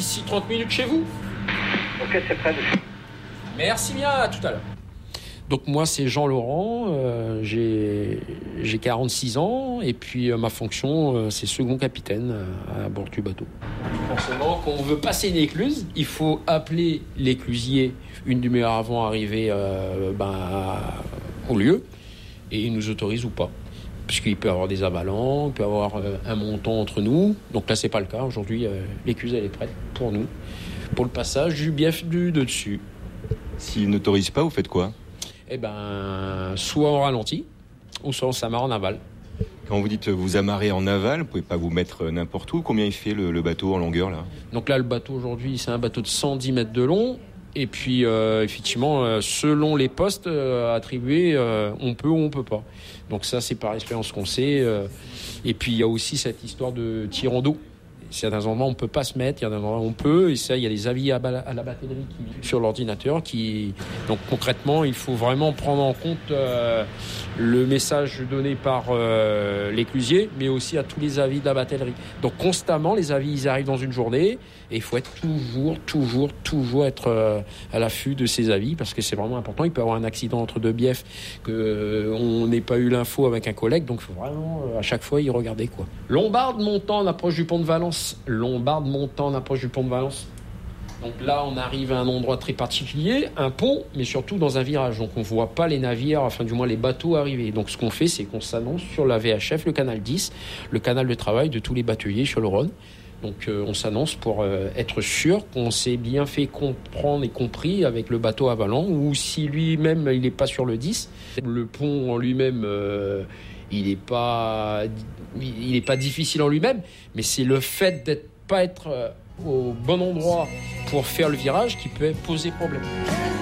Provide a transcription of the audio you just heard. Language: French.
d'ici 30 minutes chez vous. Ok, c'est prêt. Merci bien, à tout à l'heure. Donc moi c'est Jean Laurent, j'ai 46 ans et puis ma fonction c'est second capitaine à bord du bateau. Forcément quand on veut passer une écluse, il faut appeler l'éclusier une demi-heure avant d'arriver au lieu et il nous autorise ou pas. Puisqu'il peut y avoir des avalants, il peut y avoir un montant entre nous. Donc là c'est pas le cas, aujourd'hui l'écluse elle est prête pour nous, pour le passage du bief du dessus. S'il n'autorise pas, vous faites quoi ? Soit on ralentit, ou soit on s'amarre en aval. Quand vous dites vous amarrez en aval, vous pouvez pas vous mettre n'importe où. Combien il fait le bateau en longueur là ? Donc là, le bateau aujourd'hui, c'est un bateau de 110 mètres de long. Et puis, effectivement, selon les postes attribués, on peut ou on peut pas. Donc ça, c'est par expérience qu'on sait. Et puis, il y a aussi cette histoire de tirant d'eau. Certains endroits, on ne peut pas se mettre, il y a des endroits où on peut. Et ça, il y a des avis à la batterie sur l'ordinateur. Donc concrètement, il faut vraiment prendre en compte le message donné par l'éclusier, mais aussi à tous les avis de la batterie. Donc constamment, les avis, ils arrivent dans une journée. Et il faut être toujours être à l'affût de ces avis, parce que c'est vraiment important. Il peut y avoir un accident entre deux biefs, qu'on n'ait pas eu l'info avec un collègue. Donc il faut vraiment, à chaque fois, y regarder, quoi. Lombarde montant en approche du pont de Valence. Donc là, on arrive à un endroit très particulier, un pont, mais surtout dans un virage. Donc on ne voit pas les navires, enfin du moins les bateaux arriver. Donc ce qu'on fait, c'est qu'on s'annonce sur la VHF, le canal 10, le canal de travail de tous les bateliers sur le Rhône. Donc on s'annonce pour être sûr qu'on s'est bien fait comprendre et compris avec le bateau avalant, ou si lui-même il n'est pas sur le 10, le pont en lui-même il n'est pas difficile en lui-même, mais c'est le fait d'être pas être au bon endroit pour faire le virage qui peut poser problème.